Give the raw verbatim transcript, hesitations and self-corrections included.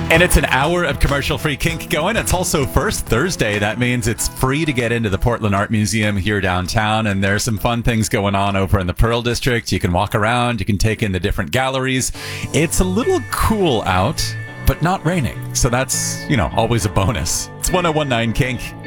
And it's an hour of commercial-free kink going. It's also First Thursday. That means it's free to get into the Portland Art Museum here downtown, and there's some fun things going on over in the Pearl District. You can walk around. You can take in the different galleries. It's a little cool out, but not raining. So that's, you know, always a bonus. It's one oh one nine Kink.